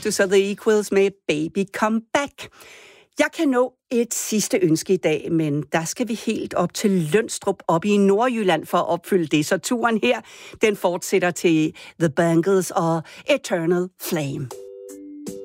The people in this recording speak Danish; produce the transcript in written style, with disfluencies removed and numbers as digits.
du så The Equals med Baby Come Back. Jeg kan nå et sidste ønske i dag, men der skal vi helt op til Lønstrup op i Nordjylland for at opfylde det. Så turen her, den fortsætter til The Bangles og Eternal Flame.